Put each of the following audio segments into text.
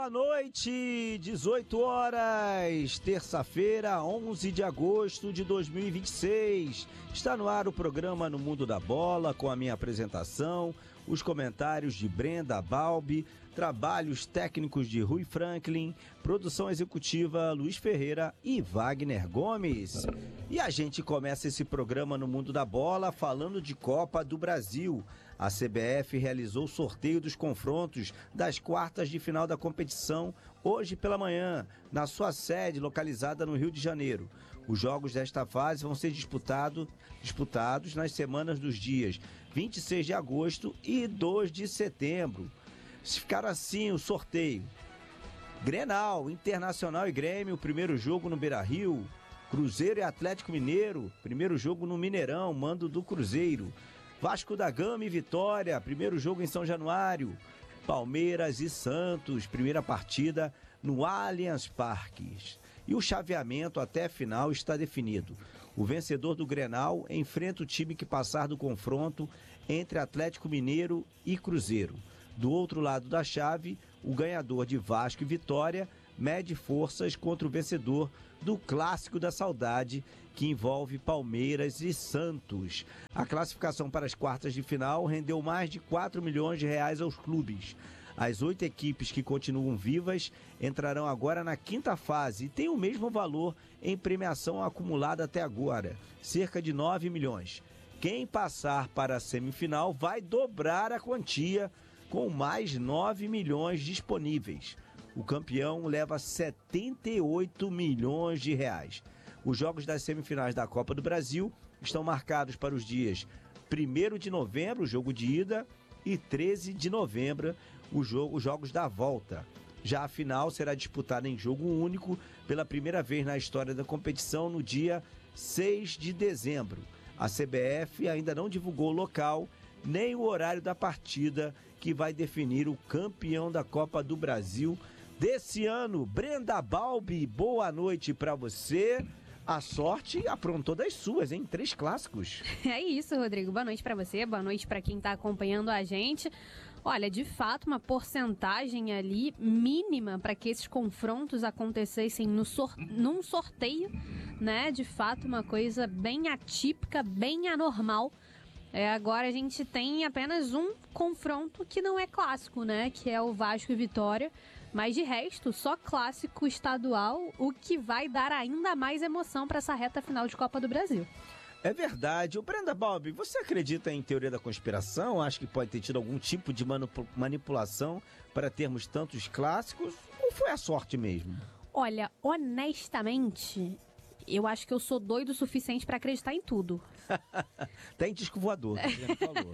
boa noite, 18 horas, terça-feira, 11 de agosto de 2026. Está no ar o programa No Mundo da Bola, com a minha apresentação, os comentários de Brenda Balbi, trabalhos técnicos de Rui Franklin, produção executiva Luiz Ferreira e Wagner Gomes. E a gente começa esse programa No Mundo da Bola falando de Copa do Brasil. A CBF realizou o sorteio dos confrontos das quartas de final da competição hoje pela manhã, na sua sede localizada no Rio de Janeiro. Os jogos desta fase vão ser disputados nas semanas dos dias 26 de agosto e 2 de setembro. Ficaram assim o sorteio: Grenal, Internacional e Grêmio, primeiro jogo no Beira-Rio. Cruzeiro e Atlético Mineiro, primeiro jogo no Mineirão, mando do Cruzeiro. Vasco da Gama e Vitória, primeiro jogo em São Januário. Palmeiras e Santos, primeira partida no Allianz Parque. E o chaveamento até a final está definido. O vencedor do Grenal enfrenta o time que passar do confronto entre Atlético Mineiro e Cruzeiro. Do outro lado da chave, o ganhador de Vasco e Vitória mede forças contra o vencedor do Clássico da Saudade, que envolve Palmeiras e Santos. A classificação para as quartas de final rendeu mais de 4 milhões de reais aos clubes. As 8 equipes que continuam vivas entrarão agora na quinta fase e têm o mesmo valor em premiação acumulada até agora, cerca de 9 milhões. Quem passar para a semifinal vai dobrar a quantia, com mais 9 milhões disponíveis. O campeão leva 78 milhões de reais. Os jogos das semifinais da Copa do Brasil estão marcados para os dias 1º de novembro, o jogo de ida, e 13 de novembro, os jogos da volta. Já a final será disputada em jogo único pela primeira vez na história da competição no dia 6 de dezembro. A CBF ainda não divulgou o local nem o horário da partida, que vai definir o campeão da Copa do Brasil desse ano. Brenda Balbi, boa noite pra você. A sorte aprontou das suas, hein? 3 clássicos. É isso, Rodrigo. Boa noite pra você, boa noite pra quem tá acompanhando a gente. Olha, de fato, uma porcentagem ali mínima para que esses confrontos acontecessem num sorteio, né? De fato, uma coisa bem atípica, bem anormal. Agora a gente tem apenas um confronto que não é clássico, né? Que é o Vasco e Vitória. Mas de resto, só clássico estadual, o que vai dar ainda mais emoção para essa reta final de Copa do Brasil. É verdade. Brenda Balbi, você acredita em teoria da conspiração? Acha que pode ter tido algum tipo de manipulação para termos tantos clássicos? Ou foi a sorte mesmo? Olha, honestamente, eu acho que eu sou doido o suficiente para acreditar em tudo. Tem disco voador, que você falou.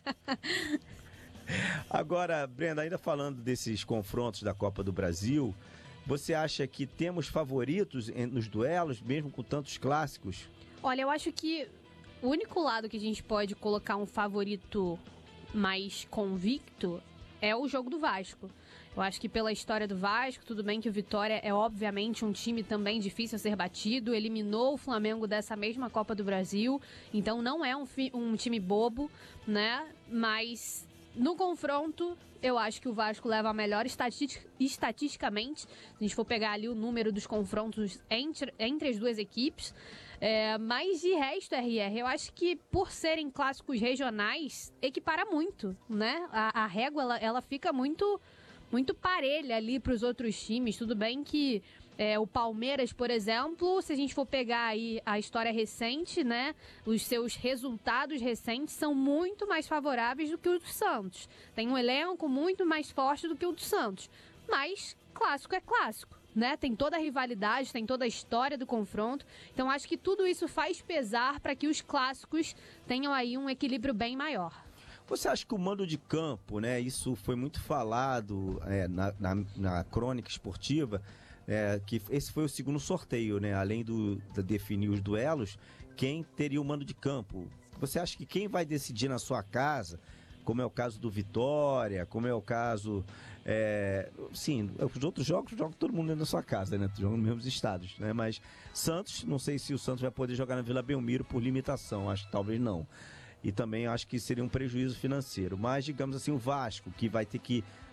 Agora, Brenda, ainda falando desses confrontos da Copa do Brasil, você acha que temos favoritos nos duelos, mesmo com tantos clássicos? Olha, eu acho que o único lado que a gente pode colocar um favorito mais convicto é o jogo do Vasco. Eu acho que pela história do Vasco, tudo bem que o Vitória é obviamente um time também difícil a ser batido, eliminou o Flamengo dessa mesma Copa do Brasil, então não é um time bobo, né? Mas no confronto, eu acho que o Vasco leva a melhor estatisticamente, se a gente for pegar ali o número dos confrontos entre as duas equipes. Mas de resto, RR, eu acho que por serem clássicos regionais, equipara muito, né? A régua, ela fica muito parelha ali para os outros times. Tudo bem que o Palmeiras, por exemplo, se a gente for pegar aí a história recente, né, os seus resultados recentes são muito mais favoráveis do que o do Santos. Tem um elenco muito mais forte do que o do Santos. Mas clássico é clássico, né? Tem toda a rivalidade, tem toda a história do confronto. Então acho que tudo isso faz pesar para que os clássicos tenham aí um equilíbrio bem maior. Você acha que o mando de campo, né, isso foi muito falado na crônica esportiva, que esse foi o segundo sorteio, né, além de definir os duelos, quem teria o mando de campo? Você acha que quem vai decidir na sua casa, como é o caso do Vitória, como é o caso... sim, os outros jogos jogam todo mundo na sua casa, né? Jogam nos mesmos estados, né? Mas Santos, não sei se o Santos vai poder jogar na Vila Belmiro por limitação, acho que talvez não. E também acho que seria um prejuízo financeiro. Mas, digamos assim, o Vasco, que vai ter que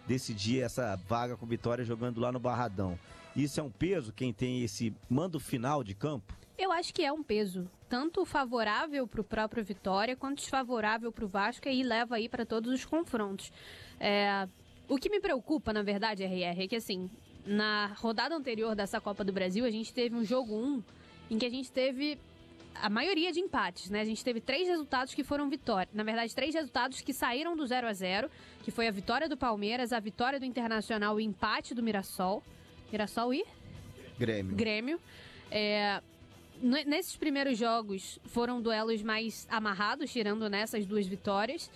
decidir essa vaga com Vitória jogando lá no Barradão. Isso é um peso, quem tem esse mando final de campo? Eu acho que é um peso, tanto favorável para o próprio Vitória, quanto desfavorável para o Vasco, e leva aí para todos os confrontos. O que me preocupa, na verdade, RR, é que assim, na rodada anterior dessa Copa do Brasil, a gente teve um jogo 1 em que a gente teve a maioria de empates, né? A gente teve 3 resultados que foram vitória. Na verdade, 3 resultados que saíram do 0-0, que foi a vitória do Palmeiras, a vitória do Internacional e o empate do Mirassol. Mirassol e? Grêmio. Nesses primeiros jogos foram duelos mais amarrados, tirando nessas 2 vitórias.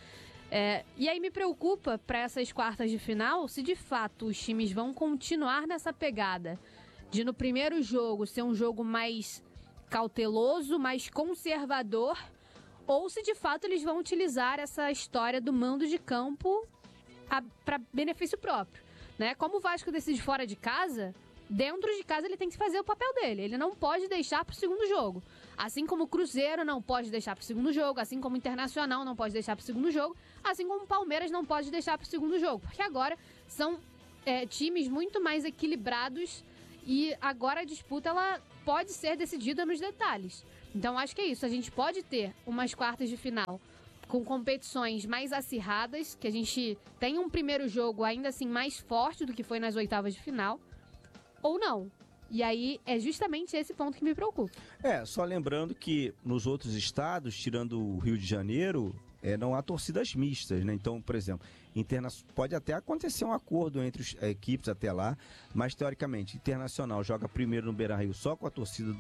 E aí me preocupa para essas quartas de final se de fato os times vão continuar nessa pegada de no primeiro jogo ser um jogo mais cauteloso, mais conservador, ou se de fato eles vão utilizar essa história do mando de campo para benefício próprio, né? Como o Vasco decide fora de casa, dentro de casa ele tem que fazer o papel dele, ele não pode deixar para o segundo jogo, assim como o Cruzeiro não pode deixar para o segundo jogo, assim como o Internacional não pode deixar para o segundo jogo, assim como o Palmeiras não pode deixar para o segundo jogo, porque agora são times muito mais equilibrados e agora a disputa ela pode ser decidida nos detalhes. Então acho que é isso, a gente pode ter umas quartas de final com competições mais acirradas, que a gente tem um primeiro jogo ainda assim mais forte do que foi nas oitavas de final, ou não. E aí é justamente esse ponto que me preocupa. Só lembrando que nos outros estados, tirando o Rio de Janeiro, não há torcidas mistas, né? Então, por exemplo, pode até acontecer um acordo entre as equipes até lá, mas teoricamente, Internacional joga primeiro no Beira-Rio só com a torcida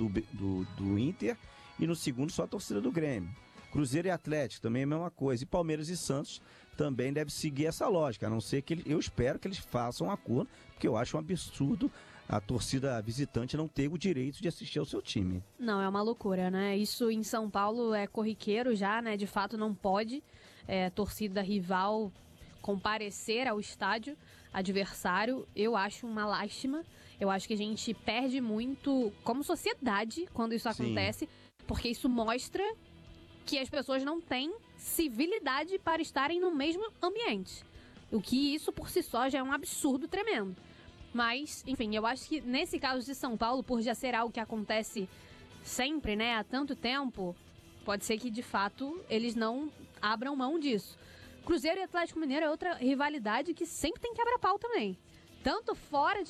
do Inter e no segundo só a torcida do Grêmio. Cruzeiro e Atlético também é a mesma coisa. E Palmeiras e Santos também devem seguir essa lógica, a não ser que eu espero que eles façam um acordo, porque eu acho um absurdo a torcida visitante não ter o direito de assistir ao seu time. Não, é uma loucura, né? Isso em São Paulo é corriqueiro já, né? De fato não pode torcida rival comparecer ao estádio adversário. Eu acho uma lástima. Eu acho que a gente perde muito como sociedade quando isso acontece, porque isso mostra que as pessoas não têm civilidade para estarem no mesmo ambiente. O que isso por si só já é um absurdo tremendo. Mas, enfim, eu acho que nesse caso de São Paulo, por já ser algo que acontece sempre, né, há tanto tempo, pode ser que de fato eles não abram mão disso. Cruzeiro e Atlético Mineiro é outra rivalidade que sempre tem quebra-pau também. Tanto fora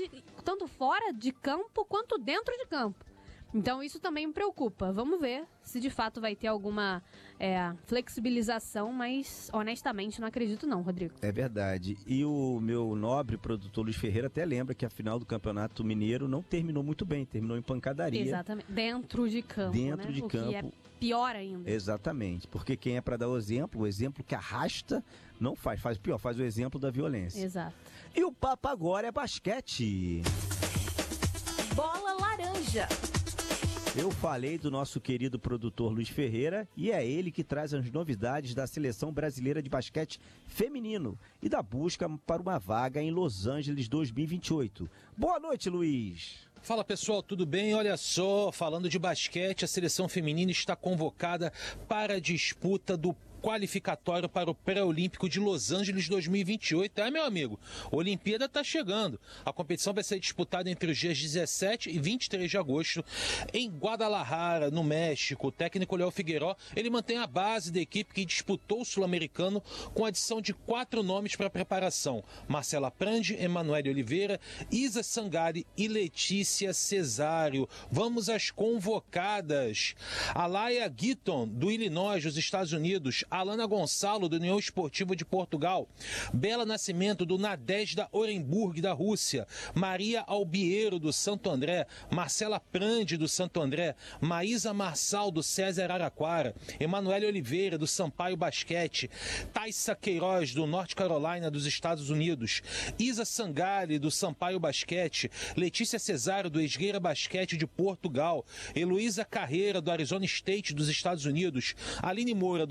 de campo quanto dentro de campo. Então isso também me preocupa. Vamos ver se de fato vai ter alguma flexibilização, mas honestamente não acredito não, Rodrigo. É verdade. E o meu nobre produtor Luiz Ferreira até lembra que a final do Campeonato Mineiro não terminou muito bem, terminou em pancadaria. Exatamente. Dentro de campo, Dentro de campo. Que é pior ainda. Exatamente. Porque quem é para dar o exemplo que arrasta, não faz pior, faz o exemplo da violência. Exato. E o papo agora é basquete. Bola Laranja. Eu falei do nosso querido produtor Luiz Ferreira e é ele que traz as novidades da Seleção Brasileira de Basquete Feminino e da busca para uma vaga em Los Angeles 2028. Boa noite, Luiz. Fala pessoal, tudo bem? Olha só, falando de basquete, a seleção feminina está convocada para a disputa do qualificatório para o pré-olímpico de Los Angeles 2028. Meu amigo, a Olimpíada está chegando. A competição vai ser disputada entre os dias 17 e 23 de agosto em Guadalajara, no México. O técnico Léo Figueiró, ele mantém a base da equipe que disputou o Sul-Americano com adição de 4 nomes para a preparação: Marcela Prandi, Emanuele Oliveira, Isa Sangari e Letícia Cesário. Vamos às convocadas. Alaia Guiton, do Illinois, dos Estados Unidos. Alana Gonçalo, do União Esportiva de Portugal. Bela Nascimento, do Nadezhda Orenburg, da Rússia. Maria Albiero, do Santo André. Marcela Prandi, do Santo André. Maísa Marçal, do César Araraquara. Emanuele Oliveira, do Sampaio Basquete. Thaisa Queiroz, do North Carolina, dos Estados Unidos. Isa Sangari, do Sampaio Basquete. Letícia Cesário, do Esgueira Basquete de Portugal. Heloísa Carreira, do Arizona State, dos Estados Unidos. Aline Moura, do César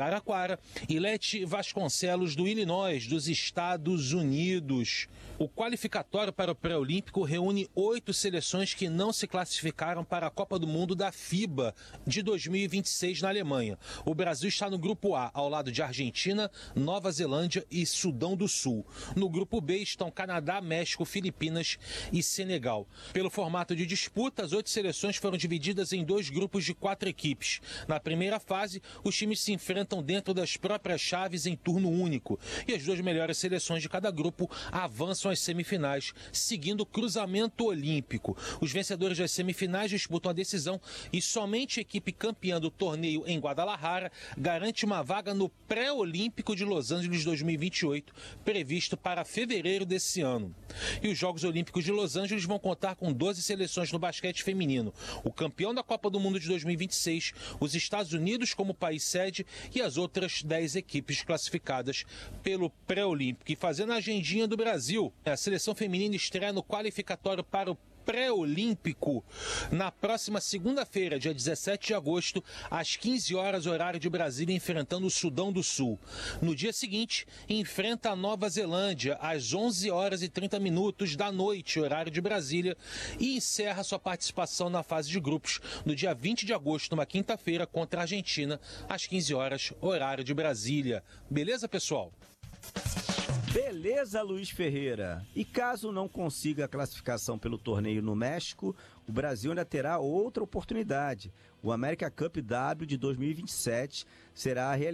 Araraquara, e Lete Vasconcelos, do Illinois, dos Estados Unidos. O qualificatório para o pré-olímpico reúne 8 seleções que não se classificaram para a Copa do Mundo da FIBA de 2026 na Alemanha. O Brasil está no grupo A, ao lado de Argentina, Nova Zelândia e Sudão do Sul. No grupo B estão Canadá, México, Filipinas e Senegal. Pelo formato de disputa, as 8 seleções foram divididas em 2 grupos de 4 equipes. Na primeira fase, os times se enfrentam dentro das próprias chaves em turno único, e as 2 melhores seleções de cada grupo avançam às semifinais, seguindo o cruzamento olímpico. Os vencedores das semifinais disputam a decisão e somente a equipe campeã do torneio em Guadalajara garante uma vaga no pré-olímpico de Los Angeles 2028, previsto para fevereiro desse ano. E os Jogos Olímpicos de Los Angeles vão contar com 12 seleções no basquete feminino. O campeão da Copa do Mundo de 2026, os Estados Unidos como país sede e as outras 10 equipes classificadas pelo pré-olímpico. E fazendo a agendinha do Brasil, a seleção feminina estreia no qualificatório para o pré-olímpico na próxima segunda-feira, dia 17 de agosto, às 15 horas, horário de Brasília, enfrentando o Sudão do Sul. No dia seguinte, enfrenta a Nova Zelândia, às 11 horas e 30 minutos da noite, horário de Brasília, e encerra sua participação na fase de grupos no dia 20 de agosto, numa quinta-feira, contra a Argentina, às 15 horas, horário de Brasília. Beleza, pessoal? Beleza, Luiz Ferreira. E caso não consiga a classificação pelo torneio no México, o Brasil ainda terá outra oportunidade. O America Cup W de 2027 será realizado